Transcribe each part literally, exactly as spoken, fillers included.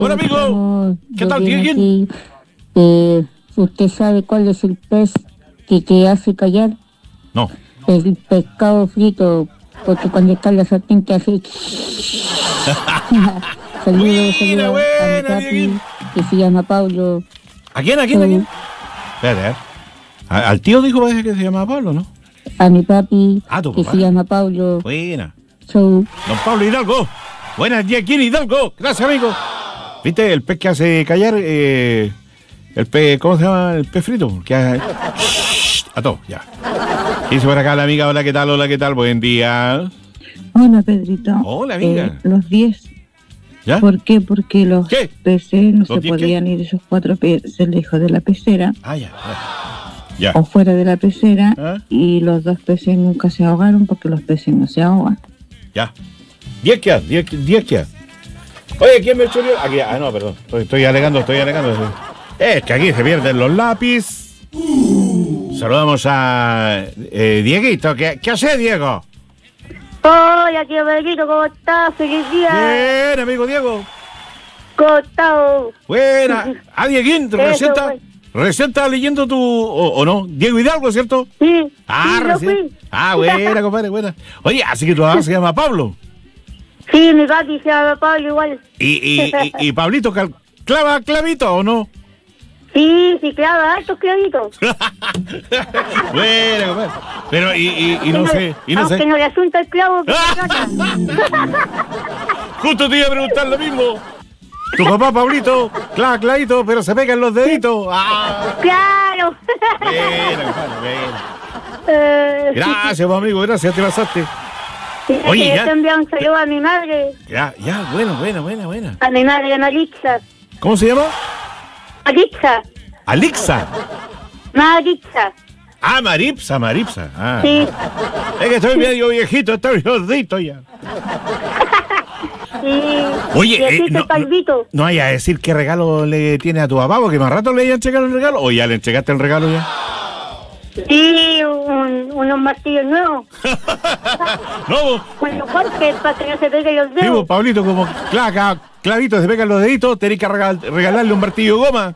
Hola, amigo. ¿Qué tal, Dieguín? Eh, ¿Usted sabe cuál es el pez que te hace callar? No. El pescado frito, porque cuando está en la sartén te hace... Saludos, saludos a mi papi, que se llama Pablo. ¿A quién, a quién, a quién? Espérate, ¿eh? Al tío dijo parece que se llama Pablo, ¿no? A mi papi, ah, tu que papá. se llama Pablo. Buena. Show. Don Pablo Hidalgo. Buenas, Dieguín Hidalgo. Gracias, amigo. ¿Viste? El pez que hace callar, eh, el pez, ¿cómo se llama? El pez frito. Que hace... A todo, ya. Dice por acá la amiga, hola, ¿qué tal? Hola, ¿qué tal? Buen día. Hola, Pedrito. Hola, amiga. Eh, los diez. ¿Ya? ¿Por qué? Porque los ¿Qué? peces no ¿Los se diez podían ir esos cuatro peces lejos de la pecera Ah, ya. Ya. ya. o fuera de la pecera ¿Ah? y los dos peces nunca se ahogaron porque los peces no se ahogan. Ya. Diez que hay, diez, diez que hay. Oye, ¿quién me choreó? Aquí, ah, no, perdón. Estoy, estoy alegando, estoy alegando. Es que aquí se pierden los lápiz. Saludamos a eh, Dieguito. ¿Qué, ¿Qué hace, Diego? Hola, tío Pedrito, ¿cómo estás? ¡Feliz día! Bien, amigo Diego. ¿Cómo estás? Buena. Ah, Dieguín, recién está, bueno. recién está leyendo tu... O, ¿O no? Diego Hidalgo, ¿cierto? Sí, Ah, sí, yo recién. fui. Ah, buena, compadre, buena. Oye, así que tu papá se llama Pablo. Sí, mi papi se llama Pablo igual. Y, y, y, y Pablito, cal- ¿clava clavito o no? Sí, sí, claro, hartos clavitos. Bueno, compadre. Pero, y, y, y no sé, y no Aunque sé. no le asunta el clavo que se trata. Justo te iba a preguntar lo mismo. Tu papá, Pablito, clava clavito, pero se pegan los deditos. ¡Ah! ¡Claro! Bueno, compadre, bueno. Eh, Gracias, pues, amigo, gracias, te pasaste. Oye, Oye, ya. ya. Te envío un saludo a mi madre, Ya, ya, bueno, bueno, buena, buena. a mi madre Maritza. ¿Cómo se llama? Maritza, Alixa. Maritza. Ah, Maripsa, Maripsa. Ah. Sí, Es que estoy medio viejito, estoy gordito ya. sí. Oye, y así eh, te no, palvito. no vaya a decir qué regalo le tiene a tu papá, porque más rato le iban a entregar el regalo. ¿O ya le entregaste el regalo ya? Sí, un, unos martillos nuevos. No, Bueno, fuerte, para que no se peguen los digo, dedos. Pablito, como claca, clavito, se pegan los deditos, tenés que regal- regalarle un martillo de goma.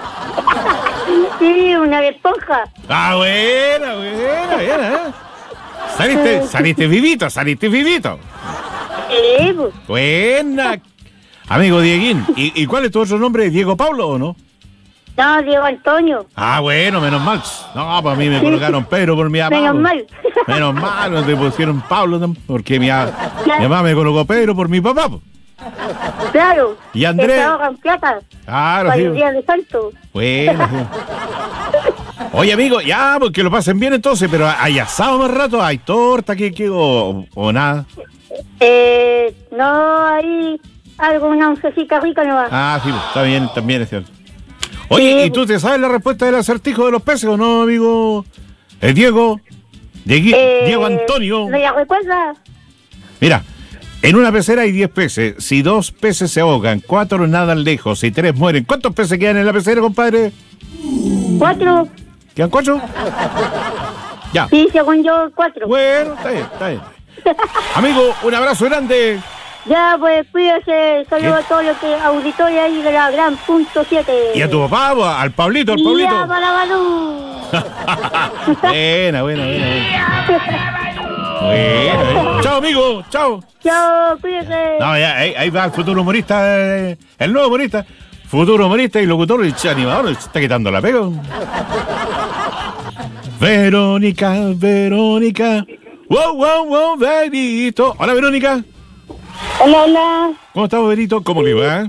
Sí, una de esponja. Ah, buena, buena, buena, ¿eh? Saliste, saliste vivito, saliste vivito. Sí, pues. Buena. Amigo Dieguín, ¿y, ¿y cuál es tu otro nombre? ¿Diego Pablo o no? No, Diego Antonio. Ah, bueno, menos mal. No, pues a mí me colocaron Pedro por mi papá. Menos mal. Menos mal, no te pusieron Pablo, tam- porque mi, a- mi mamá me colocó Pedro por mi papá. Po. Claro. ¿Y Andrés? Que se ahogan plata. Claro, Para sí. el día de santo. Bueno, sí. Oye, amigo, ya, porque lo pasen bien entonces, pero hay asado más rato, hay torta, ¿qué, qué, o, o nada? Eh, no, ahí algo, una oncecita rica no va. Ah, sí, está bien, también es cierto. Oye, Sí. ¿y tú te sabes la respuesta del acertijo de los peces o no, amigo? El Diego, Diegui- Eh, Diego Antonio. ¿Me la recuerda? Mira, en una pecera hay diez peces. Si dos peces se ahogan, cuatro nadan lejos y tres mueren, ¿cuántos peces quedan en la pecera, compadre? ¿Cuatro? ¿Quedan cuatro? Ya. Sí, según yo, cuatro. Bueno, está bien, está bien. Amigo, un abrazo grande. Ya, pues cuídese. Saludos ¿Qué? a todos los que auditorio ahí de la gran punto siete. Y a tu papá, al Pablito, al Ya, Pablito. para Balú. Buena, buena, buena, buena. Buena, buena. Chao, amigo, chao. Chao, cuídese. No, ya, ahí, ahí va el futuro humorista, eh, el nuevo humorista, futuro humorista y locutor y animador, se está quitando la pega. Verónica, Verónica, wow, wow, wow, Verito. Hola, Verónica. Hola, hola. ¿Cómo estás, Verito? ¿Cómo le va?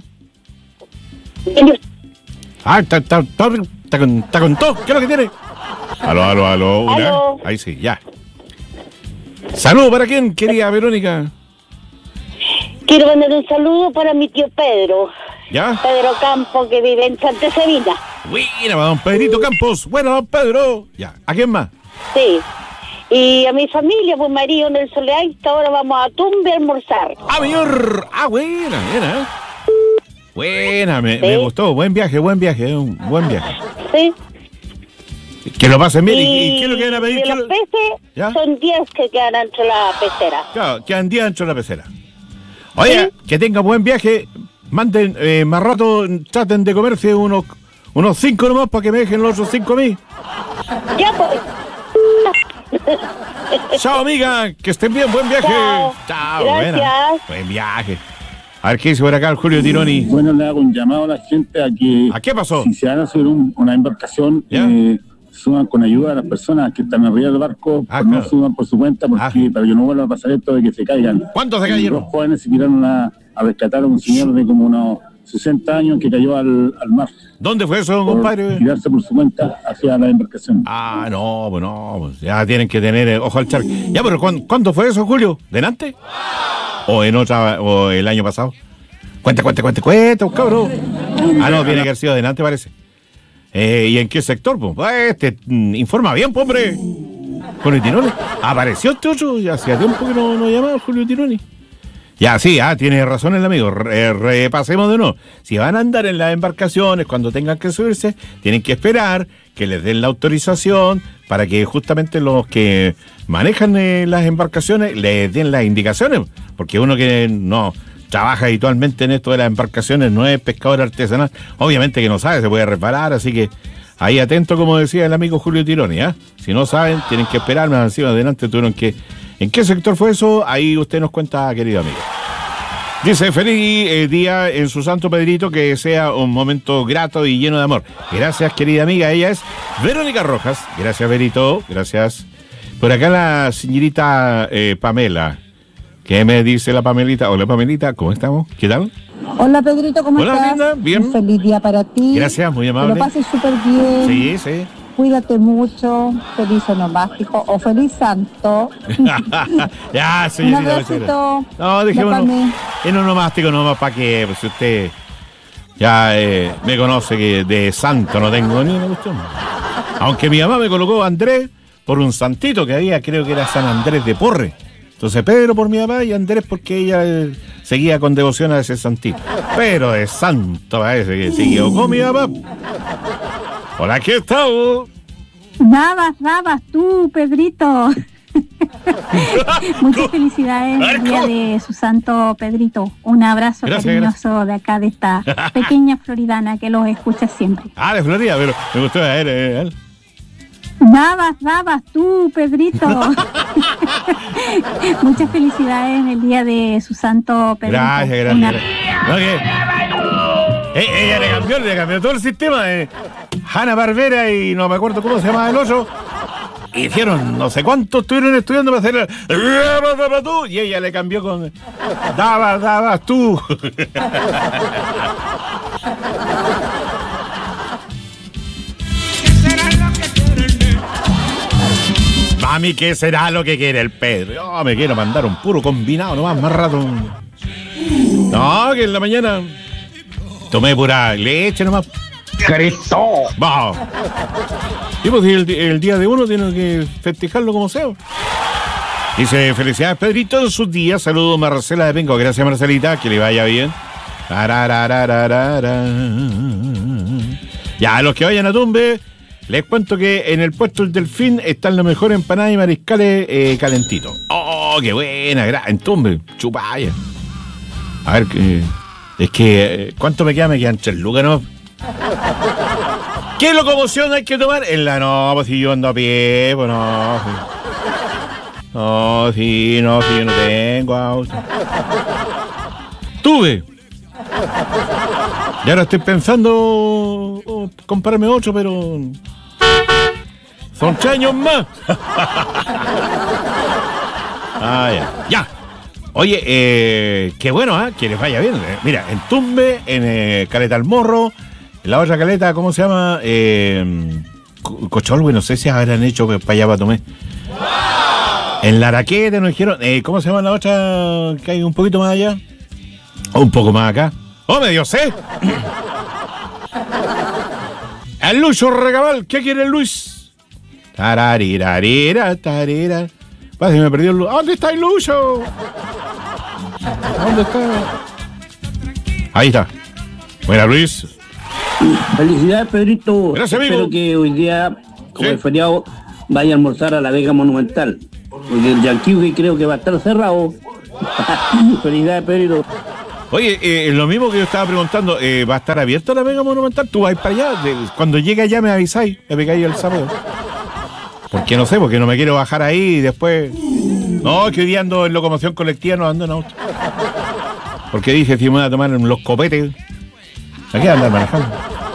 Ah, está, está, está, está con, está con todo. ¿Qué es lo que tiene? Aló, aló, aló. Una. Aló. Ahí sí, ya. Saludos para quién, querida Verónica. Quiero mandar un saludo para mi tío Pedro. ¿Ya? Pedro Campo, que vive en Santa Sabina. Buena, don Pedrito Campos. Bueno, don Pedro. Ya. ¿A quién más? Sí. Y a mi familia, pues marido en el Soleaita, ahora vamos a Tumbe a almorzar. Ah, señor. Ah, buena, buena. ¿eh? Buena, me, Sí. me gustó. Buen viaje, buen viaje, un buen viaje. Sí. Que lo pasen bien. ¿Y, y qué es lo que van a pedir? de ¿Qué los lo- peces ¿Ya? son diez que quedan entre la pecera. Claro, quedan días dentro de la pecera. Oye, que tenga buen viaje. manden eh, más rato, traten de comerse unos, unos cinco nomás para que me dejen los otros cinco a mí. Ya, pues. Chao, amiga, que estén bien, buen viaje. Chao. Chao, Gracias. buena. Buen viaje. A ver qué dice por acá el Julio Tironi. Bueno, le hago un llamado a la gente a que ¿A qué pasó? si se van a subir un- una embarcación, ¿Ya? eh, suban con ayuda a las personas que están arriba del barco, Ah, pues claro. no suban por su cuenta, porque Ah. para que no vuelva a pasar esto de que se caigan. ¿Cuántos se Dos cayeron? jóvenes se tiraron a, a rescatar a un señor de como unos sesenta años que cayó al, al mar ¿Dónde fue eso, por compadre? tirarse por su cuenta hacia la embarcación. Ah, no, pues no, pues ya tienen que tener eh, ojo al charco. Ya, pero ¿cuándo, ¿cuándo fue eso, Julio? ¿Delante? ¿O en otra, o el año pasado? Cuenta, cuenta, cuenta, cuenta, cabrón. Ah, no, tiene que haber sido delante, parece. Eh, ¿Y en qué sector, pues? Pues, Este, mm, informa bien, pues, hombre. Julio Tironi. Apareció este otro, ya hacía tiempo que no, no llamaba Julio Tironi. Ya, sí, ah, tiene razón el amigo. Re- repasemos de nuevo. Si van a andar en las embarcaciones cuando tengan que subirse, tienen que esperar que les den la autorización para que justamente los que manejan eh, las embarcaciones les den las indicaciones. Porque uno que no trabaja habitualmente en esto de las embarcaciones no es pescador artesanal, obviamente que no sabe, se puede resbalar, así que ahí atento, como decía el amigo Julio Tironi, ¿ah? Si no saben, tienen que esperar, más encima adelante tuvieron que... ¿En qué sector fue eso? Ahí usted nos cuenta, querido amigo. Dice, feliz eh, día en su santo Pedrito, que sea un momento grato y lleno de amor. Gracias, querida amiga. Ella es Verónica Rojas. Gracias, Verito. Gracias. Por acá la señorita eh, Pamela. ¿Qué me dice la Pamelita? Hola, Pamelita, ¿cómo estamos? ¿Qué tal? Hola Pedrito, ¿cómo Hola, estás? linda, bien. Un feliz día para ti. Gracias, muy Que amable. lo pases súper bien. Sí, sí. Cuídate mucho. Feliz onomástico o feliz santo. Ya, Un señorita. abracito. No, dejémonos. La Pame. En onomástico nomás, ¿para qué? Pues si usted ya eh, me conoce que de santo no tengo ni una cuestión. Aunque mi mamá me colocó Andrés por un santito que había, creo que era San Andrés de Porre. Entonces Pedro por mi mamá y Andrés porque ella eh, seguía con devoción a ese santito. Pero de santo parece que se equivocó mi mamá. Hola, ¿qué estamos? Dabas, dabas tú, Pedrito. Muchas felicidades en el día de su santo Pedrito. Un abrazo Gracias, cariñoso de acá de esta pequeña floridana que los escucha siempre. Ah, de Florida, pero me gustó a él. eh, él. Dabas, dabas tú, Pedrito. Muchas felicidades en el día de su santo Pedrito. Gracias, gracias. Una- gracias. No, que- Eh, ella le cambió, le cambió todo el sistema de Hanna Barbera y no me acuerdo cómo se llama el otro. Hicieron no sé cuántos estuvieron estudiando para hacer el... tú, y ella le cambió con dabas, dabas tú. Mami, ¿qué será lo que quiere el Pedro? Yo me quiero mandar un puro combinado nomás, más rato. No, que en la mañana tomé pura leche nomás. ¡Cristo! Vamos. Y pues el, el día de uno tiene que festejarlo como sea. Dice, felicidades Pedrito en sus días. Saludos Marcela de Penco. Gracias Marcelita, que le vaya bien. Tarararararara. Ya, a los que vayan a Tumbe, les cuento que en el puesto del Delfín están los mejores empanadas y mariscales eh, calentitos. ¡Oh, qué buena! gra- En Tumbe, chupaya. A ver, que es que, eh, ¿cuánto me queda? Me quedan tres lucas, ¿no? ¿Qué locomoción hay que tomar? En la no, pues si yo ando a pie, pues no. Sí. No, sí, no, sí, yo no tengo auto. Tuve. Y ahora estoy pensando oh, comprarme otro, pero son tres años más. Ah, ya. Ya. Oye, eh, qué bueno, ¿eh? Que les vaya bien. eh. Mira, en Tumbe, en eh, Caleta al Morro, en la otra caleta, ¿cómo se llama? Eh, Co- Cocholwe, no sé si habrán hecho para allá para Tomé. En la Araqueta nos dijeron, eh, ¿cómo se llama la otra que hay un poquito más allá? O un poco más acá. ¡Oh, me dio sed! El Lucho Recabal, ¿qué quiere el Luis? Tararirarira, tarira. Pasa, me perdió el Lucho. ¿Dónde está el Lucho? ¿Dónde está? Ahí está. Buena, Luis. Felicidades, Pedrito. Gracias, amigo. Espero que hoy día, como Sí. el feriado, vaya a almorzar a la Vega Monumental. Porque el Yanquiwe creo que va a estar cerrado. Felicidades, Pedrito. Oye, eh, lo mismo que yo estaba preguntando, eh, ¿va a estar abierta la Vega Monumental? ¿Tú vas para allá? De- cuando llegue allá me avisáis, me pegáis el sábado. Porque no sé, porque no me quiero bajar ahí y después... No, que hoy día ando en locomoción colectiva, no ando en auto. Porque dije, si me voy a tomar los copetes, aquí andar manejando.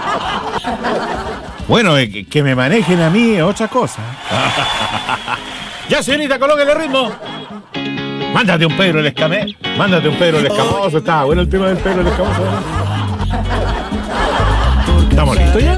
Bueno, eh, que, que me manejen a mí es otra cosa. Ya, señorita, colóquele el ritmo. Mándate un Pedro el Escamé. Mándate un Pedro el Escamoso. Está bueno el tema del Pedro el Escamoso. ¿Estamos listos ya?